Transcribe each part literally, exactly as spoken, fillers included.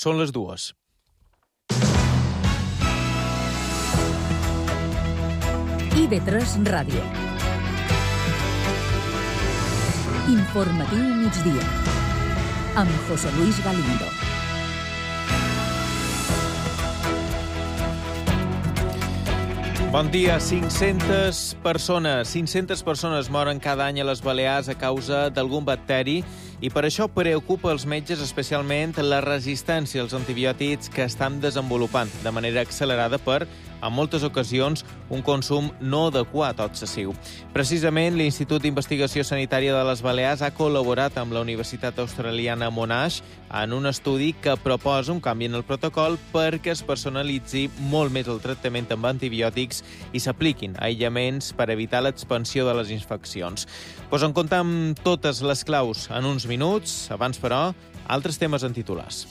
Són les dues. I V tres Ràdio. Informatiu migdia. Amb José Luis Galindo. Bon dia. cinc-centes persones. cinc-centes persones moren cada any a les Balears a causa d'algun bacteri i per això preocupa els metges especialment la resistència als antibiòtics que estan desenvolupant de manera accelerada per, en moltes ocasions, un consum no adequat o excessiu. Precisament, l'Institut d'Investigació Sanitària de les Balears ha col·laborat amb la Universitat Australiana Monash en un estudi que proposa un canvi en el protocol perquè es personalitzi molt més el tractament amb antibiòtics i s'apliquin aïllaments per evitar l'expansió de les infeccions. Pues en comptem totes les claus en uns minuts. Abans, però, altres temes en titulars.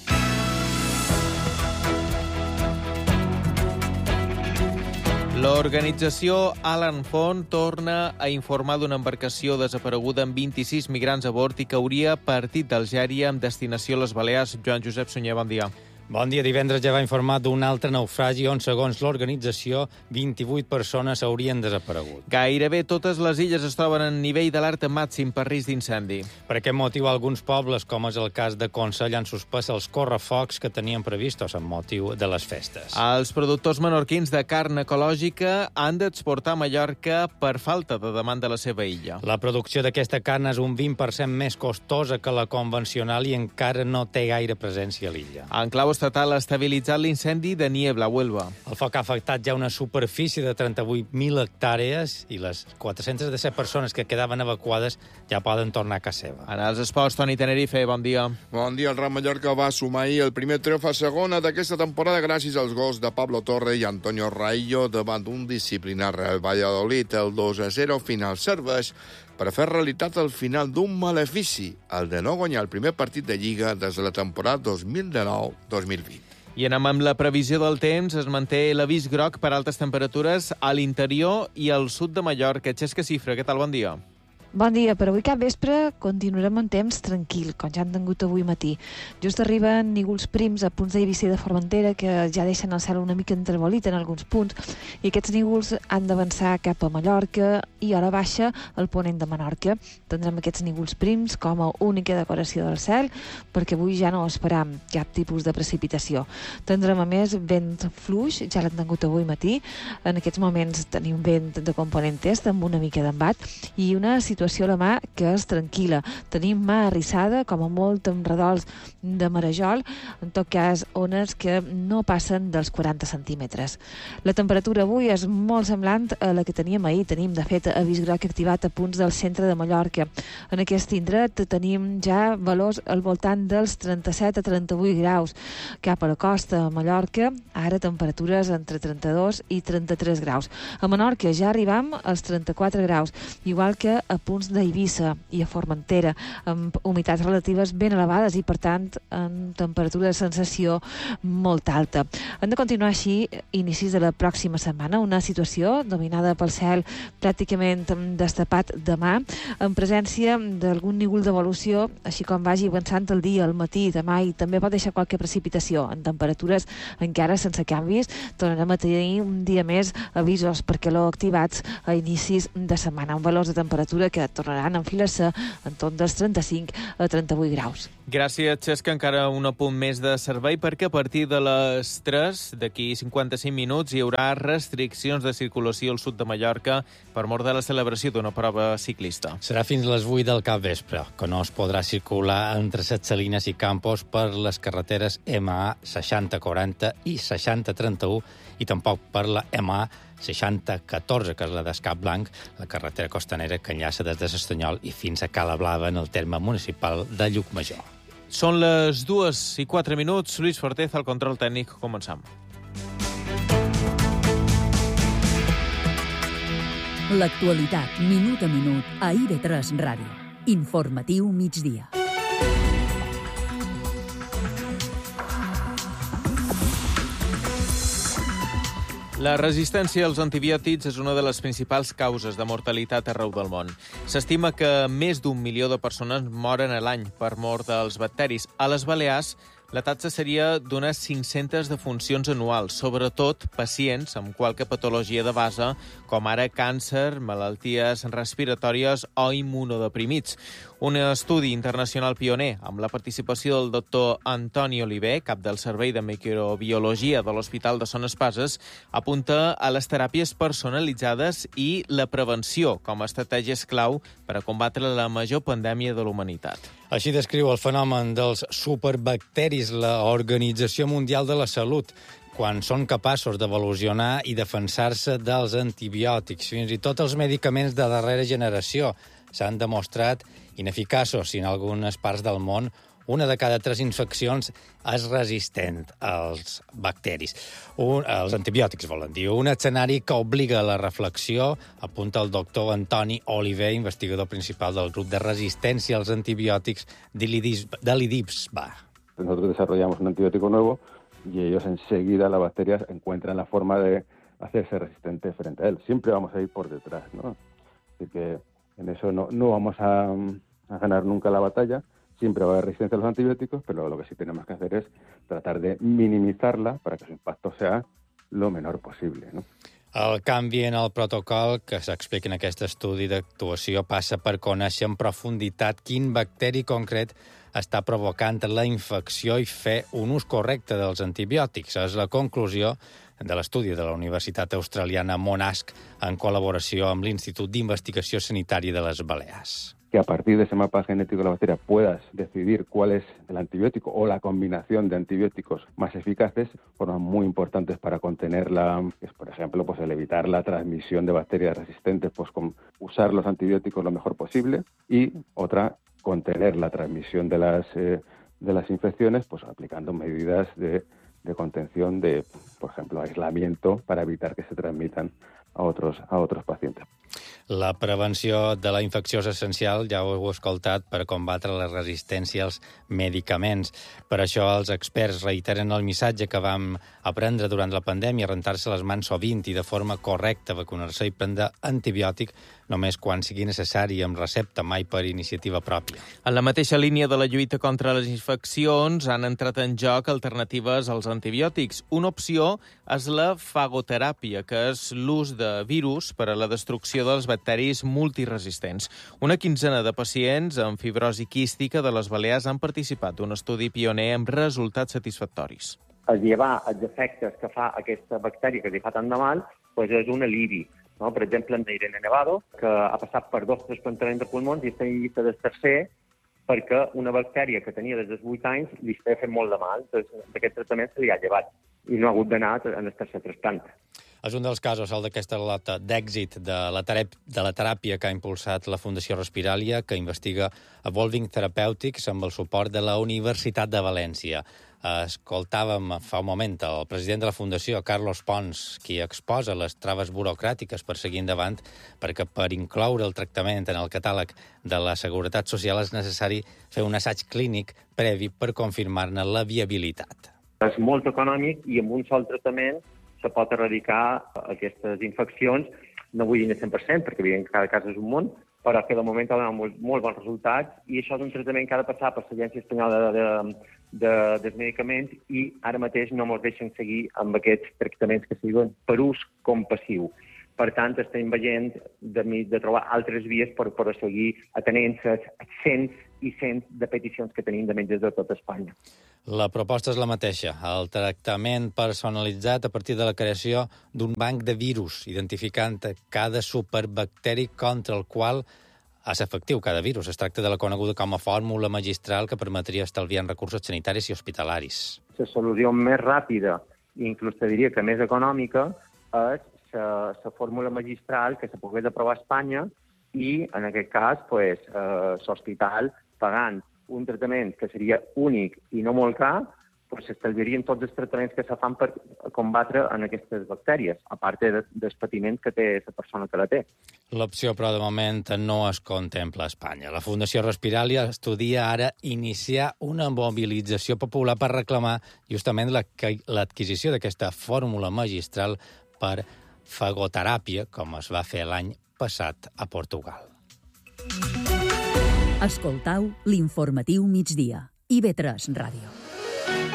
L'organització Alarm Phone torna a informar d'una embarcació desapareguda amb vint-i-sis migrants a bord i que hauria partit d'Algèria amb destinació a les Balears. Joan Josep Sunyer, bon dia. Bon dia. Divendres ja va informar d'un altre naufragi on, segons l'organització, vint-i-vuit persones haurien desaparegut. Gairebé totes les illes es troben en nivell d'alerta màxim per risc d'incendi. Per aquest motiu, alguns pobles, com és el cas de Consell, han suspès els correfocs que tenien previstos amb motiu de les festes. Els productors menorquins de carn ecològica han d'exportar a Mallorca per falta de demanda a la seva illa. La producció d'aquesta carn és un vint per cent més costosa que la convencional i encara no té gaire presència a l'illa. En clau estatal ha estabilitzat l'incendi de Niebla, a Huelva. El foc ha afectat ja una superfície de trenta-vuit mil hectàrees i les quatre-centes disset persones que quedaven evacuades ja poden tornar a casa seva. En els esports, Toni Tenerife, bon dia. Bon dia. El Real Mallorca va sumar ahir el primer triomf a segona d'aquesta temporada gràcies als gols de Pablo Torre i Antonio Raillo davant un disciplinat Real Valladolid. El dos a zero final serveix per fer realitat el final d'un malefici, el de no guanyar el primer partit de Lliga des de la temporada dos mil dinou dos mil vint. I anem amb la previsió del temps. Es manté l'avís groc per altes temperatures a l'interior i al sud de Mallorca. Xesca Cifra, què tal? Bon dia. Bon dia. Per avui cap vespre continuarem un temps tranquil, com ja han tingut avui matí. Just arriben nígols prims a punts d'Eivissa i de Formentera que ja deixen el cel una mica entrevolit en alguns punts i aquests nígols han d'avançar cap a Mallorca i a la baixa al ponent de Menorca. Tindrem aquests nígols prims com a única decoració del cel perquè avui ja no esperam cap tipus de precipitació. Tindrem a més vent fluix, ja l'han tingut avui matí. En aquests moments tenim vent de component est amb una mica d'embat i una situació situació a la mà que és tranquil·la. Tenim mà arrissada, com a molt amb redols de marejol, en tot cas ones que no passen dels quaranta centímetres. La temperatura avui és molt semblant a la que teníem ahir. Tenim, de fet, avís groc activat a punts del centre de Mallorca. En aquest indret tenim ja valors al voltant dels trenta-set a trenta-vuit graus. Cap a la costa, a Mallorca, ara temperatures entre trenta-dos i trenta-tres graus. A Menorca ja arribam als trenta-quatre graus, igual que a punts d'Eivissa i a Formentera, amb humitats relatives ben elevades i, per tant, amb temperatura de sensació molt alta. Hem de continuar així inicis de la pròxima setmana, una situació dominada pel cel pràcticament destapat demà, en presència d'algun nígol d'evolució, així com vagi avançant el dia, al matí, demà, i també pot deixar qualque precipitació. En temperatures encara sense canvis, tornarem a tenir un dia més avisos per calor activats a inicis de setmana, amb valors de temperatura que tornaran a enfilar-se entorn dels trenta-cinc a trenta-vuit graus. Gràcies, Xesca. Encara un apunt més de servei perquè a partir de les tres, d'aquí cinquanta-cinc minuts, hi haurà restriccions de circulació al sud de Mallorca per mort de la celebració d'una prova ciclista. Serà fins a les vuit del capvespre, que no es podrà circular entre Set Salines i Campos per les carreteres M A seixanta quaranta i seixanta trenta-u i tampoc per la M A seixanta catorze, que és la d'Escap Blanc, la carretera costanera que enllaça des de l'Estanyol i fins a Cala Blava en el terme municipal de Llucmajor. Són les dues i quatre minuts. Luis Forteza, al control tècnic. Començam. L'actualitat, minut a minut, a I V tres Ràdio. Informatiu migdia. La resistència als antibiòtics és una de les principals causes de mortalitat arreu del món. S'estima que més d'un milió de persones moren a l'any per mort dels bacteris. A les Balears, La taxa seria d'unes cinc-centes defuncions anuals, sobretot pacients amb qualque patologia de base, com ara càncer, malalties respiratòries o immunodeprimits. Un estudi internacional pioner, amb la participació del doctor Antoni Oliver, cap del Servei de Microbiologia de l'Hospital de Son Espases, apunta a les teràpies personalitzades i la prevenció com a estratègies clau per a combatre la major pandèmia de l'humanitat. Així descriu el fenomen dels superbacteris la Organització Mundial de la Salut, quan són capaços d'evolucionar i defensar-se dels antibiòtics. Fins i tot els medicaments de darrera generació s'han demostrat ineficaços i en algunes parts del món una de cada tres infeccions és resistent als bacteris, un, als antibiòtics, volen dir. Un escenari que obliga a la reflexió, apunta el doctor Antoni Oliver, investigador principal del grup de resistència als antibiòtics de l'IDIPSBA. Nosotros desarrollamos un antibiótico nuevo y ellos enseguida, la bacteria, encuentran la forma de hacerse resistente frente a él. Siempre vamos a ir por detrás, ¿no? Así que en eso no, no vamos a, a ganar nunca la batalla. Siempre va a haber resistencia a los antibióticos, pero lo que sí tenemos que hacer es tratar de minimizarla para que su impacto sea lo menor posible, ¿no? El canvi en el protocol que s'explica en aquest estudi d'actuació passa per conèixer en profunditat quin bacteri concret està provocant la infecció i fer un ús correcte dels antibiòtics. És la conclusió de l'estudi de la Universitat Australiana Monash en col·laboració amb l'Institut d'Investigació Sanitària de les Balears. Que a partir de ese mapa genético de la bacteria puedas decidir cuál es el antibiótico o la combinación de antibióticos más eficaces, formas muy importantes para contenerla, es, por ejemplo, pues el evitar la transmisión de bacterias resistentes, pues con usar los antibióticos lo mejor posible, y otra, contener la transmisión de las, eh, de las infecciones, pues aplicando medidas de, de contención de, por ejemplo, aislamiento para evitar que se transmitan a otros, a otros pacientes. La prevenció de la infecció és essencial, ja ho heu escoltat, per combatre la resistència als medicaments. Per això els experts reiteren el missatge que vam aprendre durant la pandèmia, rentar-se les mans sovint i de forma correcta, vacunar-se i prendre antibiòtic només quan sigui necessari, amb recepta, mai per iniciativa pròpia. En la mateixa línia de la lluita contra les infeccions han entrat en joc alternatives als antibiòtics. Una opció és la fagoteràpia, que és l'ús de virus per a la destrucció dels bacteris multiresistents. Una quinzena de pacients amb fibrosi quística de les Balears han participat d'un estudi pioner amb resultats satisfactoris. El llevar els efectes que fa aquesta bactèria que li fa tant de mal, doncs és un alivi. No? Per exemple, en Irene Nevado, que ha passat per dos trasplantaments de pulmons i està en llista del tercer perquè una bactèria que tenia des dels vuit anys li estava fent molt de mal. D'aquest tractament se li ha llevat i no ha hagut d'anar en el tercer trasplant. És un dels casos, el d'aquesta lota d'èxit de la, de la teràpia que ha impulsat la Fundació Respiràlia, que investiga Evolving Therapeutics amb el suport de la Universitat de València. Escoltàvem fa un moment el president de la Fundació, Carlos Pons, qui exposa les traves burocràtiques per seguir endavant, perquè per incloure el tractament en el catàleg de la Seguretat Social és necessari fer un assaig clínic previ per confirmar-ne la viabilitat. És molt econòmic i amb un sol tractament se pot erradicar aquestes infeccions. No vull dir el cent per cent, perquè evidentment cada cas és un món, però que de moment ha donat molt, molt bons resultats i això és un tractament que ha de passar per l'Agència Espanyola de, de, de, dels Medicaments i ara mateix no ens deixen seguir amb aquests tractaments que siguin per ús com passiu. Per tant, estem veient de, de trobar altres vies per, per seguir atenent les cents i cents de peticions que tenim de metges de tot Espanya. La proposta és la mateixa, el tractament personalitzat a partir de la creació d'un banc de virus, identificant cada superbacteri contra el qual és efectiu cada virus. Es tracta de la coneguda com a fórmula magistral que permetria estalviar recursos sanitaris i hospitalaris. La solució més ràpida, i inclús te diria que més econòmica, és la fórmula magistral que se pogués aprovar a Espanya i, en aquest cas, pues, eh, l'hospital pagant un tractament que seria únic i no molt car, pues, s'estalviarien tots els tractaments que se fan per combatre en aquestes bactèries, a part de, dels patiments que té la persona que la té. L'opció, però, de moment no es contempla a Espanya. La Fundació Respiràlia estudia ara iniciar una mobilització popular per reclamar justament l'adquisició d'aquesta fórmula magistral per fagoteràpia, com es va fer l'any passat a Portugal. Escoltau l'informatiu migdia. I V tres Ràdio.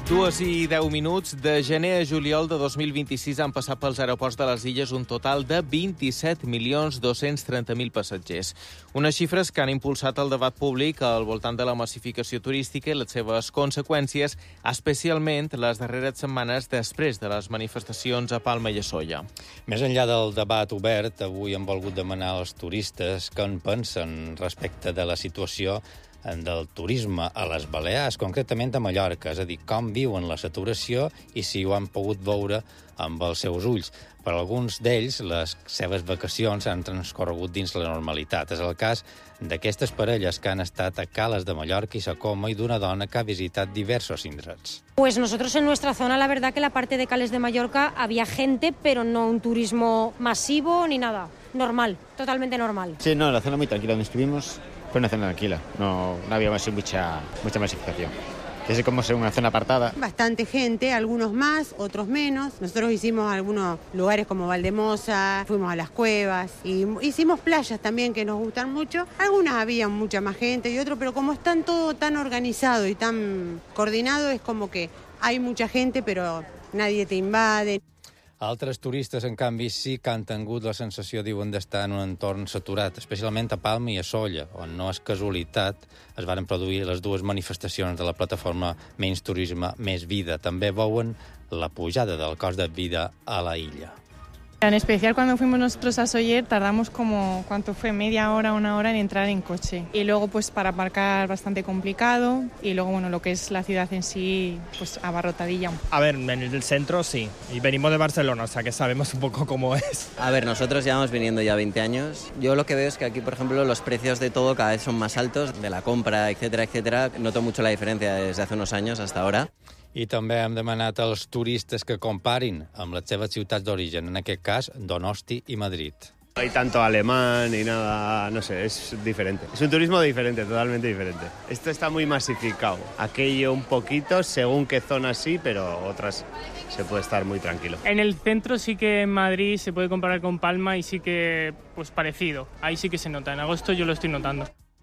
Dues i deu minuts. De gener a juliol de dos mil vint-i-sis han passat pels aeroports de les Illes un total de vint-i-set milions dos-cents trenta mil passatgers. Unes xifres que han impulsat el debat públic al voltant de la massificació turística i les seves conseqüències, especialment les darreres setmanes després de les manifestacions a Palma i a Sóller. Més enllà del debat obert, avui hem volgut demanar als turistes què en pensen respecte de la situació del turisme a les Balears, concretament a Mallorca, és a dir, com viuen la saturació i si ho han pogut veure amb els seus ulls. Per alguns d'ells, les seves vacacions han transcorregut dins la normalitat. És el cas d'aquestes parelles que han estat a Cales de Mallorca i Sa Coma i d'una dona que ha visitat diversos indrets. Pues nosotros en nuestra zona, la verdad que la parte de Cales de Mallorca había gente, pero no un turismo masivo ni nada. Normal, totalmente normal. Sí, no, la zona muy tranquila donde estuvimos. Fue una zona tranquila, no, no había así mucha, mucha masificación. Es como ser una zona apartada. Bastante gente, algunos más, otros menos. Nosotros hicimos algunos lugares como Valdemosa, fuimos a las cuevas y hicimos playas también que nos gustan mucho. Algunas había mucha más gente y otros, pero como están todo tan organizado y tan coordinado, es como que hay mucha gente, pero nadie te invade. Altres turistes, en canvi, sí que han tingut la sensació, diuen, d'estar en un entorn saturat, especialment a Palma i a Sóller, on no és casualitat, es varen produir les dues manifestacions de la plataforma Menys Turisme, Més Vida. També veuen la pujada del cost de vida a la illa. En especial cuando fuimos nosotros a Sóller tardamos como, ¿cuánto fue? Media hora, una hora en entrar en coche. Y luego pues para aparcar bastante complicado y luego bueno, lo que es la ciudad en sí, pues abarrotadilla. A ver, en el centro sí, y venimos de Barcelona, o sea que sabemos un poco cómo es. A ver, nosotros llevamos viniendo ya veinte años. Yo lo que veo es que aquí, por ejemplo, los precios de todo cada vez son más altos, de la compra, etcétera, etcétera. Noto mucho la diferencia desde hace unos años hasta ahora. I també hem demanat als turistes que comparin amb les seves ciutats d'origen, en aquest cas, Donosti i Madrid. No hay tanto alemán ni nada, no sé, es diferente. Es un turismo diferente, totalmente diferente. Esto está muy masificado. Aquello un poquito, según qué zona sí, pero otras se puede estar muy tranquilo. En el centro sí que en Madrid se puede comparar con Palma y sí que, pues parecido. Ahí sí que se nota. En agosto yo lo estoy notando.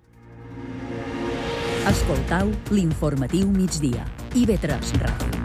Escoltau l'informatiu migdia. I ve tres Ràdio.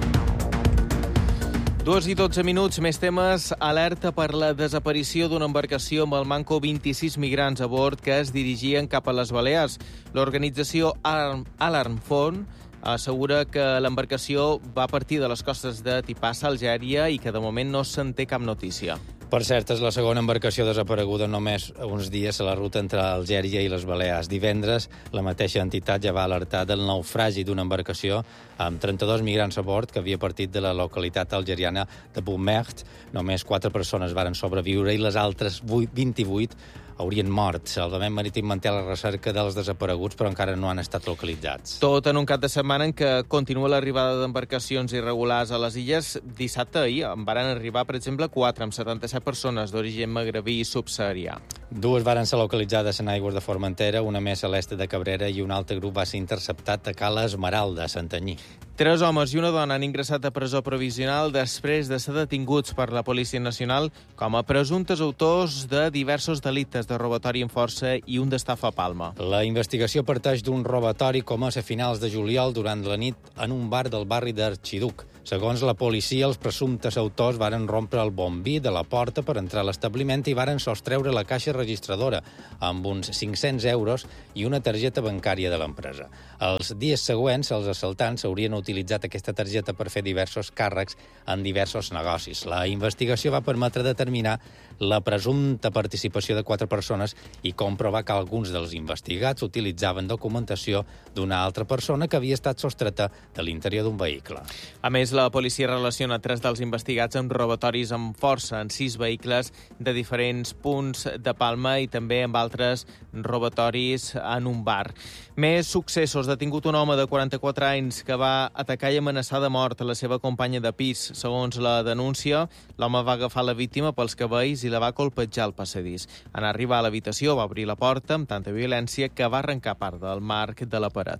Dos i dotze minuts, més temes. Alerta per la desaparició d'una embarcació amb el manco vint-i-sis migrants a bord que es dirigien cap a les Balears. L'organització Alarm, Alarm Phone assegura que l'embarcació va partir de les costes de Tipassa, Algèria, i que de moment no se'n té cap notícia. Per cert, és la segona embarcació desapareguda només uns dies a la ruta entre Algèria i les Balears. Divendres, la mateixa entitat ja va alertar del naufragi d'una embarcació amb trenta-dos migrants a bord que havia partit de la localitat algeriana de Boumert. Només quatre persones varen sobreviure i les altres vint-i-vuit haurien mort. El Salvament Marítim manté la recerca dels desapareguts, però encara no han estat localitzats. Tot en un cap de setmana en què continua l'arribada d'embarcacions irregulars a les illes. Dissabte, ahir, en varen arribar, per exemple, quatre, amb setanta-set persones d'origen magrebí i subsaharià. Dues varen ser localitzades en aigües de Formentera, una més a l'est de Cabrera i un altre grup va ser interceptat a Cala Esmeralda, a Santanyí. Tres homes i una dona han ingressat a presó provisional després de ser detinguts per la Policia Nacional com a presumptes autors de diversos delictes de robatori amb força i un d'estafa a Palma. La investigació parteix d'un robatori comès a finals de juliol durant la nit en un bar del barri d'Arxiduc. Segons la policia, els presumptes autors varen rompre el bombí de la porta per entrar a l'establiment i varen sostreure la caixa registradora amb uns cinc-cents euros i una targeta bancària de l'empresa. Els dies següents, els assaltants haurien utilitzat aquesta targeta per fer diversos càrrecs en diversos negocis. La investigació va permetre determinar la presumpta participació de quatre persones i comprovar que alguns dels investigats utilitzaven documentació d'una altra persona que havia estat sostreta de l'interior d'un vehicle. A més, la policia relaciona tres dels investigats amb robatoris amb força en sis vehicles de diferents punts de Palma i també amb altres robatoris en un bar. Més successos. Detingut un home de quaranta-quatre anys que va atacar i amenaçar de mort a la seva companya de pis. Segons la denúncia, l'home va agafar la víctima pels cabells i la va colpejar al passadís. En arribar a l'habitació va obrir la porta amb tanta violència que va arrencar part del marc de la paret.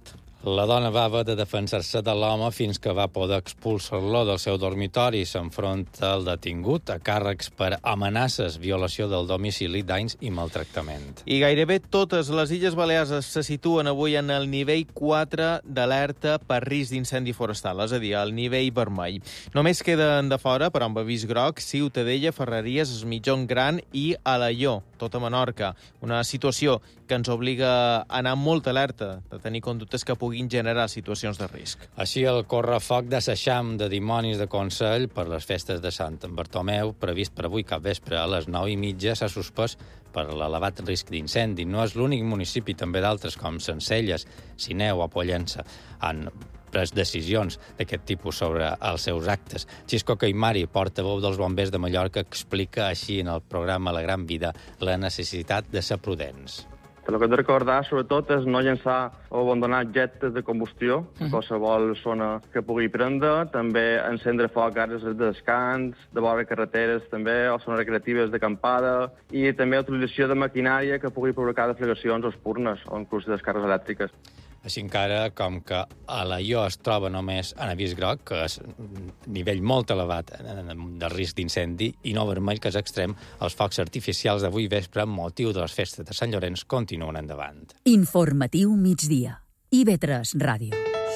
La dona va haver de defensar-se de l'home fins que va poder expulsar-lo del seu dormitori i s'enfronta al detingut a càrrecs per amenaces, violació del domicili, danys i maltractament. I gairebé totes les Illes Balears se situen avui en el nivell quatre d'alerta per risc d'incendi forestal, és a dir, el nivell vermell. Només queden de fora, però amb avís groc, Ciutadella, Ferreries, Es Migjorn Gran i Alaior, tota Menorca. Una situació que ens obliga a anar molt alerta, de tenir conductes que puguin generar situacions de risc. Així, el correfoc de Seixam de Dimonis de Consell per les festes de Sant Bartomeu, previst per avui cap vespre a les nou i mitja, s'ha suspès per l'elevat risc d'incendi. No és l'únic municipi, també d'altres com Sencelles, Sineu o Pollença han pres decisions d'aquest tipus sobre els seus actes. Xisco Caimari, portaveu dels bombers de Mallorca, explica així en el programa La Gran Vida la necessitat de ser prudents. El que hem de recordar, sobretot, és no llançar o abandonar objectes de combustió a qualsevol zona que pugui prendre, també encendre foc a àrees de descans, de vora carreteres també, o zones recreatives d'acampada, i també utilització de maquinària que pugui provocar deflagracions o espurnes o inclús descàrregues elèctriques. Així encara, com que Alaior es troba només en avís groc, que és nivell molt elevat del risc d'incendi, i no vermell, que és extrem, els focs artificials d'avui vespre, amb motiu de les festes de Sant Llorenç, continuen endavant. Informatiu migdia. I V tres Ràdio.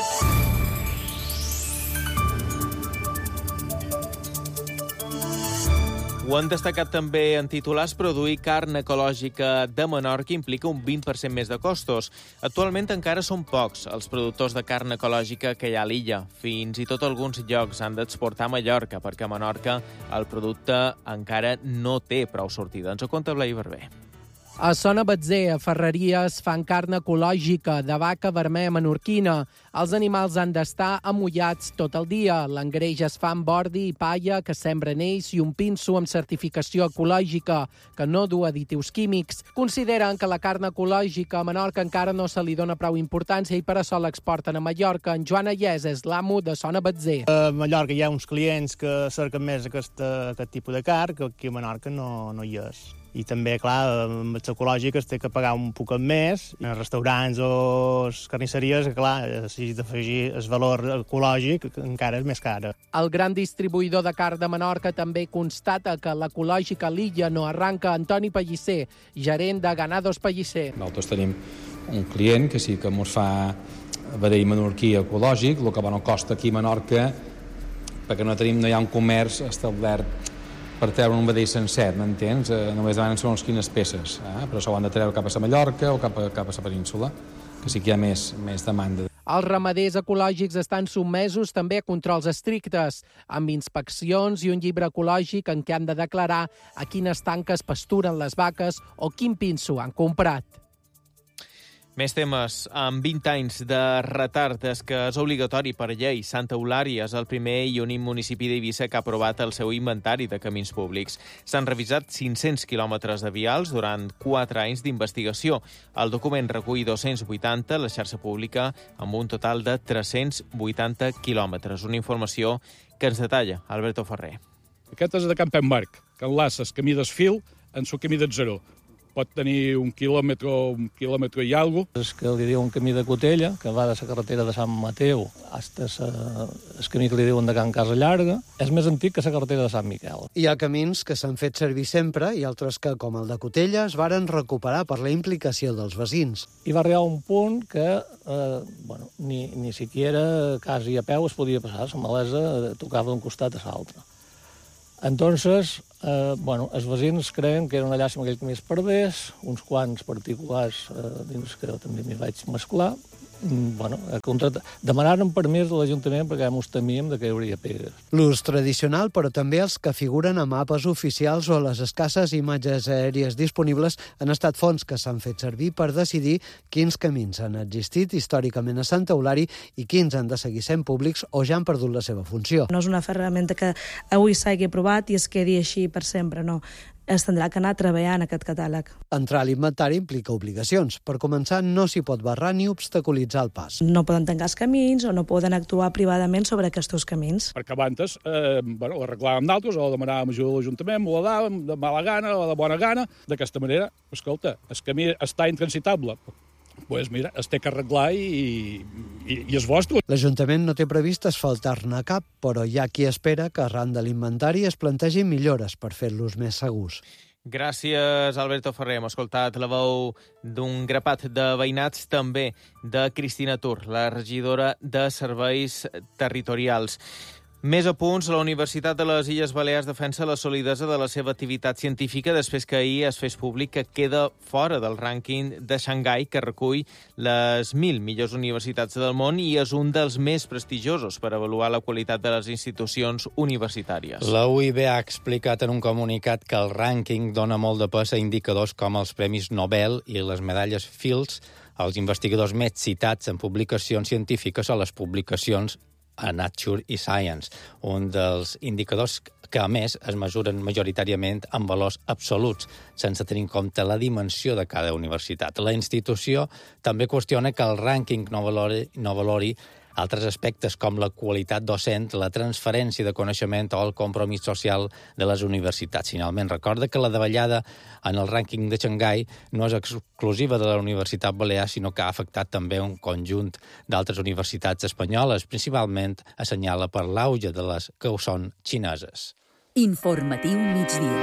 Ho han destacat també en titulars. Produir carn ecològica de Menorca implica un vint per cent més de costos. Actualment encara són pocs els productors de carn ecològica que hi ha a l'illa. Fins i tot alguns llocs han d'exportar a Mallorca, perquè a Menorca el producte encara no té prou sortida. Ens ho conta Blai Barber. A Sona Batzer, a Ferreries, fan carn ecològica de vaca vermella menorquina. Els animals han d'estar amullats tot el dia. L'engreix es fa amb ordi i palla que sembren ells i un pinso amb certificació ecològica, que no du additius químics. Consideren que la carn ecològica a Menorca encara no se li dona prou importància i per això l'exporten a Mallorca. En Joan Ayés és l'amo de Sona Batzer. A Mallorca hi ha uns clients que cerquen més aquest, aquest tipus de carn, que aquí a Menorca no, no hi és. I també, clar, amb els ecològics té que pagar un poc més. En restaurants o carnisseries, clar, si has d'afegir el valor ecològic, encara és més cara. El gran distribuïdor de carn de Menorca també constata que l'ecològica a l'illa no arranca. Antoni Pellicer, gerent de Ganados Pellicer. Nosaltres tenim un client que sí que ens fa vedell menorquí ecològic, el que no costa aquí a Menorca, perquè no tenim, no hi ha un comerç establert per treure un vedell sencer, m'entens? Eh, només demanen segons quines peces, eh? Però això ho han de treure cap a la Mallorca o cap a, cap a la península, que sí que hi ha més, més demanda. Els ramaders ecològics estan sotmesos també a controls estrictes, amb inspeccions i un llibre ecològic en què han de declarar a quines tanques pasturen les vaques o quin pinso han comprat. Més temes. Amb vint anys de retard, és que és obligatori per llei. Santa Eulària és el primer i únic municipi d'Eivissa que ha aprovat el seu inventari de camins públics. S'han revisat cinc-cents quilòmetres de vials durant quatre anys d'investigació. El document recull dos-cents vuitanta, la xarxa pública, amb un total de tres-cents vuitanta quilòmetres. Una informació que ens detalla Alberto Ferrer. Aquest és de Campenmarc, que enlaça el camí d'Esfil en el camí d'Atzeró. Pot tenir un quilòmetre o un quilòmetre i alguna cosa. És que li diuen camí de Cotella, que va de la carretera de Sant Mateu fins el camí que li diuen de Can Casa Llarga. És més antic que la carretera de Sant Miquel. Hi ha camins que s'han fet servir sempre i altres que, com el de Cotella, es varen recuperar per la implicació dels veïns. I va arribar un punt que eh, bueno, ni, ni siquiera quasi a peu es podia passar. La malesa tocava d'un costat a l'altre. Entonces, eh, bueno, els veïns creien que era una llàstima que aquell camí es perdés, uns quants particulars eh, dins que també m'hi vaig mesclar. Bueno, demanaren permís de l'Ajuntament perquè ens temíem que hi hauria pegues. L'ús tradicional, però també els que figuren a mapes oficials o les escasses imatges aèries disponibles han estat fonts que s'han fet servir per decidir quins camins han existit històricament a Santa Eulària i quins han de seguir sent públics o ja han perdut la seva funció. No és una ferramenta que avui s'hagi aprovat i es quedi així per sempre, no. Es tindrà que anar treballant aquest catàleg. Entrar a l'inventari implica obligacions. Per començar, no s'hi pot barrar ni obstaculitzar el pas. No poden tancar els camins o no poden actuar privadament sobre aquests camins. Perquè abans eh, bueno, ho arreglàvem d'altres o demanàvem ajuda a l'Ajuntament, o la dàvem de mala gana o de bona gana. D'aquesta manera, escolta, el camí està intransitable pues mira, es té que arreglar i, i, i és vostre. L'Ajuntament no té previst asfaltar-ne cap, però hi ha qui espera que arran de l'inventari es plantegin millores per fer-los més segurs. Gràcies, Alberto Ferrer. Hem escoltat la veu d'un grapat de veïnats, també de Cristina Tur, la regidora de Serveis Territorials. Més apunts, la Universitat de les Illes Balears defensa la solidesa de la seva activitat científica després que ahir es fes públic que queda fora del rànquing de Xangai, que recull les mil millors universitats del món i és un dels més prestigiosos per avaluar la qualitat de les institucions universitàries. La U I B ha explicat en un comunicat que el rànquing dona molt de pes a indicadors com els Premis Nobel i les medalles Fields, els investigadors més citats en publicacions científiques o les publicacions a Nature i Science, un dels indicadors que, a més, es mesuren majoritàriament en valors absoluts, sense tenir en compte la dimensió de cada universitat. La institució també qüestiona que el rànquing no valori, no valori altres aspectes com la qualitat docent, la transferència de coneixement o el compromís social de les universitats. Finalment, recorda que la davallada en el rànquing de Xangai no és exclusiva de la Universitat Balear, sinó que ha afectat també un conjunt d'altres universitats espanyoles, principalment assenyala per l'auge de les que ho són xineses. Informatiu migdia.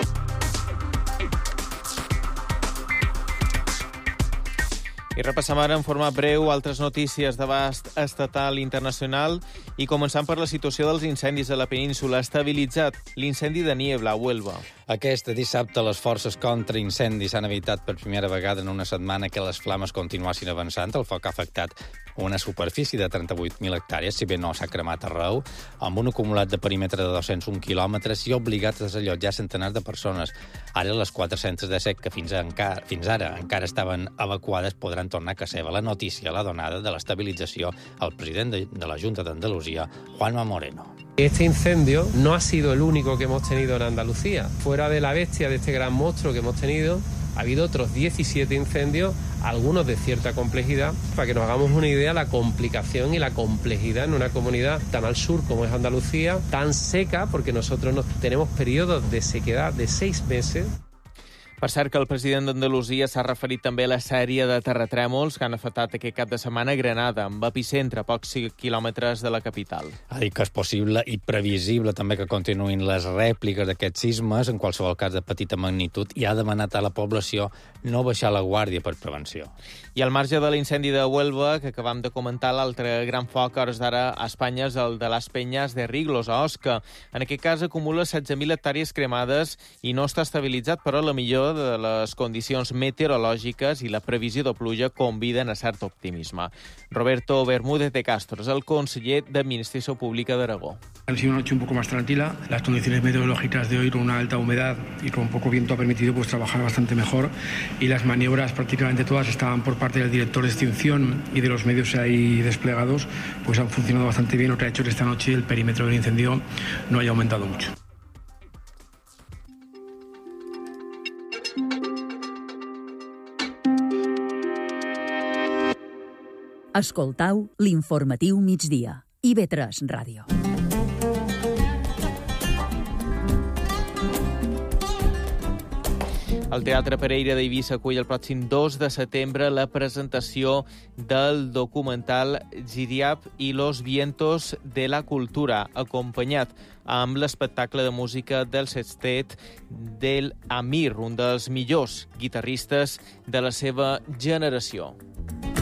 I repassem ara en format breu altres notícies d'abast estatal i internacional i començant per la situació dels incendis a la península. Ha estabilitzat l'incendi de Niebla, a Huelva. Aquest dissabte les forces contra incendis han evitat per primera vegada en una setmana que les flames continuassin avançant. El foc ha afectat una superfície de trenta-vuit mil hectàrees, si bé no s'ha cremat arreu, amb un acumulat de perímetre de dos-cents un quilòmetres i obligat a desallotjar centenars de persones. Ara les quatre-centes disset que fins, encara, fins ara encara estaven evacuades podran tornar a casa seva. La notícia l'ha donada de l'estabilització al president de, de la Junta d'Andalusia, Juanma Moreno. Este incendio no ha sido el único que hemos tenido en Andalucía. Fuera de la bestia de este gran monstruo que hemos tenido, ha habido otros diecisiete incendios, algunos de cierta complejidad. Para que nos hagamos una idea, la complicación y la complejidad en una comunidad tan al sur como es Andalucía, tan seca, porque nosotros no, tenemos periodos de sequedad de seis meses. Per cert que el president d'Andalusia s'ha referit també a la sèrie de terratrèmols que han afectat aquest cap de setmana a Granada, amb epicentre a pocs quilòmetres de la capital. Ha dit que és possible i previsible també que continuïn les rèpliques d'aquests sismes, en qualsevol cas de petita magnitud, i ha demanat a la població no baixar la guàrdia per prevenció. I al marge de l'incendi de Huelva, que acabam de comentar, l'altre gran foc a hores d'ara a Espanya és el de les Penyes de Riglos, a Osca. En aquest cas acumula setze mil hectàrees cremades i no està estabilitzat, però la millor de les condicions meteorològiques i la previsió de pluja conviden a cert optimisme. Roberto Bermúdez de Castro és el conseller d'Administració Pública d'Aragó. Ha sido una noche un poco más tranquila. Las condiciones meteorológicas de hoy, con una alta humedad y con poco viento, ha permitido pues trabajar bastante mejor, y las maniobras prácticamente todas estaban por parte del director de extinción y de los medios ahí desplegados, pues han funcionado bastante bien, lo que ha hecho que esta noche el perímetro del incendio no haya aumentado mucho. Escoltau l'informatiu migdia. I V tres Ràdio. El Teatre Pereira d'Eivissa acull el pròxim dos de setembre la presentació del documental Giriab y los vientos de la cultura, acompanyat amb l'espectacle de música del sextet del Amir, un dels millors guitarristes de la seva generació.